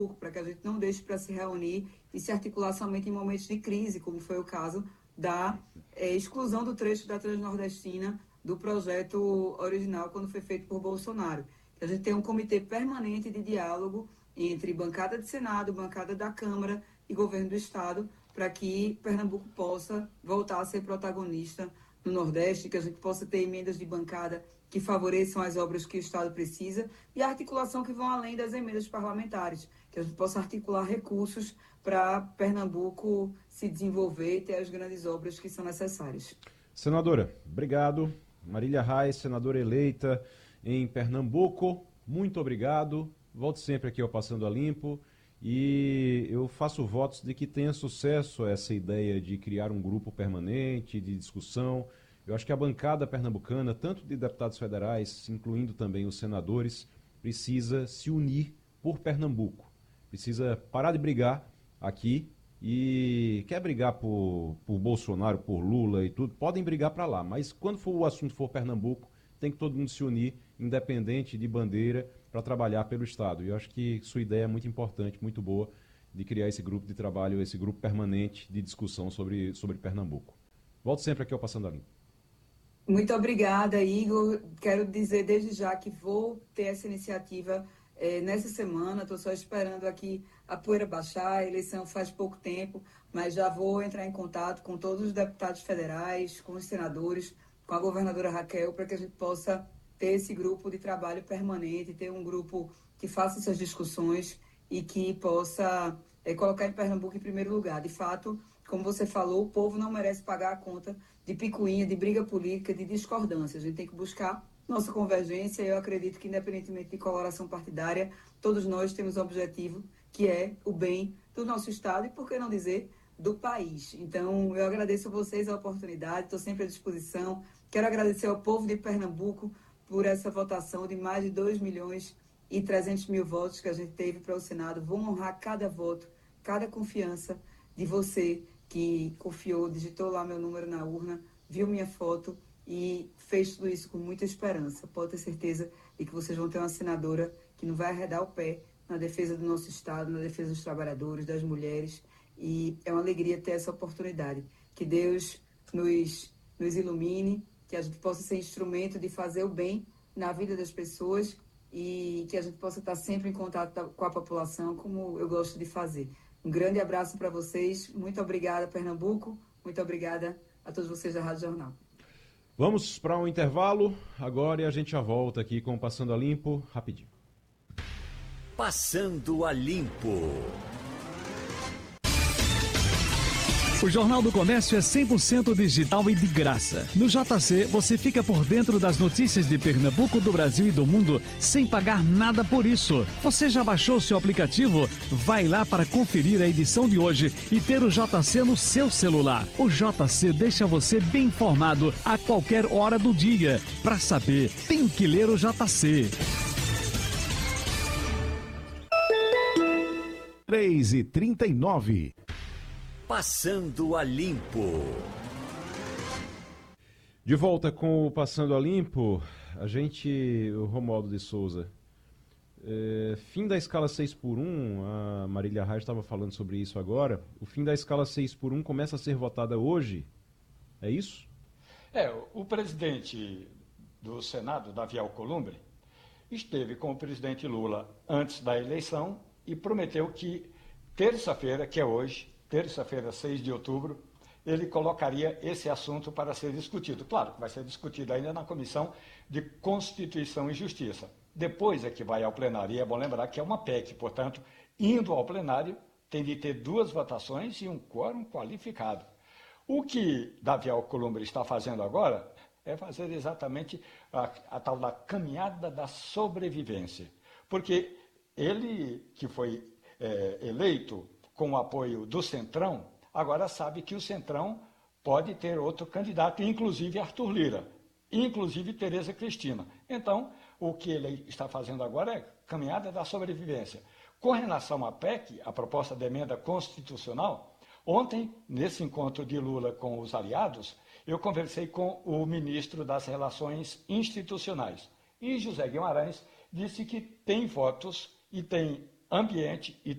para que a gente não deixe para se reunir e se articular somente em momentos de crise, como foi o caso da exclusão do trecho da Transnordestina do projeto original quando foi feito por Bolsonaro. A gente tem um comitê permanente de diálogo entre bancada de Senado, bancada da Câmara e governo do Estado, para que Pernambuco possa voltar a ser protagonista no Nordeste, que a gente possa ter emendas de bancada que favoreçam as obras que o Estado precisa e a articulação que vão além das emendas parlamentares, que a gente possa articular recursos para Pernambuco se desenvolver e ter as grandes obras que são necessárias. Senadora, obrigado. Marília Reis, senadora eleita em Pernambuco, muito obrigado. Volte sempre aqui ao Passando a Limpo e eu faço votos de que tenha sucesso essa ideia de criar um grupo permanente de discussão. Eu acho que a bancada pernambucana, tanto de deputados federais, incluindo também os senadores, precisa se unir por Pernambuco. Precisa parar de brigar aqui e quer brigar por Bolsonaro, por Lula e tudo, podem brigar para lá, mas quando o assunto for Pernambuco, tem que todo mundo se unir, independente de bandeira, para trabalhar pelo Estado. E eu acho que sua ideia é muito importante, muito boa, de criar esse grupo de trabalho, esse grupo permanente de discussão sobre Pernambuco. Volto sempre aqui ao Passando a Limpo. Muito obrigada, Igor. Quero dizer desde já que vou ter essa iniciativa nessa semana. Estou só esperando aqui a poeira baixar. A eleição faz pouco tempo, mas já vou entrar em contato com todos os deputados federais, com os senadores, com a governadora Raquel, para que a gente possa ter esse grupo de trabalho permanente, ter um grupo que faça essas discussões e que possa colocar em Pernambuco em primeiro lugar. De fato, como você falou, o povo não merece pagar a conta de picuinha, de briga política, de discordância. A gente tem que buscar nossa convergência. Eu acredito que, independentemente de coloração partidária, todos nós temos um objetivo, que é o bem do nosso Estado e, por que não dizer, do país. Então, eu agradeço a vocês a oportunidade, estou sempre à disposição. Quero agradecer ao povo de Pernambuco por essa votação de mais de 2.300.000 votos que a gente teve para o Senado. Vou honrar cada voto, cada confiança de você que confiou, digitou lá meu número na urna, viu minha foto e fez tudo isso com muita esperança. Pode ter certeza de que vocês vão ter uma senadora que não vai arredar o pé na defesa do nosso Estado, na defesa dos trabalhadores, das mulheres. E é uma alegria ter essa oportunidade. Que Deus nos ilumine, que a gente possa ser instrumento de fazer o bem na vida das pessoas e que a gente possa estar sempre em contato com a população, como eu gosto de fazer. Um grande abraço para vocês. Muito obrigada, Pernambuco. Muito obrigada a todos vocês da Rádio Jornal. Vamos para um intervalo agora e a gente já volta aqui com o Passando a Limpo, rapidinho. Passando a Limpo. O Jornal do Comércio é 100% digital e de graça. No JC, você fica por dentro das notícias de Pernambuco, do Brasil e do mundo, sem pagar nada por isso. Você já baixou seu aplicativo? Vai lá para conferir a edição de hoje e ter o JC no seu celular. O JC deixa você bem informado a qualquer hora do dia. Para saber, tem que ler o JC. 3h39. Passando a Limpo. De volta com o Passando a Limpo, o Romualdo de Souza, fim da escala 6x1, a Marília Reis estava falando sobre isso agora, o fim da escala 6x1 começa a ser votada hoje, é isso? O presidente do Senado, Davi Alcolumbre, esteve com o presidente Lula antes da eleição e prometeu que terça-feira, que é hoje, terça-feira, 6 de outubro, ele colocaria esse assunto para ser discutido. Claro que vai ser discutido ainda na Comissão de Constituição e Justiça. Depois é que vai ao plenário. E é bom lembrar que é uma PEC, portanto, indo ao plenário, tem de ter 2 votações e um quórum qualificado. O que Davi Alcolumbre está fazendo agora é fazer exatamente a tal da caminhada da sobrevivência. Porque ele, que foi eleito com o apoio do Centrão, agora sabe que o Centrão pode ter outro candidato, inclusive Arthur Lira, inclusive Tereza Cristina. Então, o que ele está fazendo agora é caminhada da sobrevivência. Com relação à PEC, a proposta de emenda constitucional, ontem, nesse encontro de Lula com os aliados, eu conversei com o ministro das Relações Institucionais. E José Guimarães disse que tem votos e tem ambiente e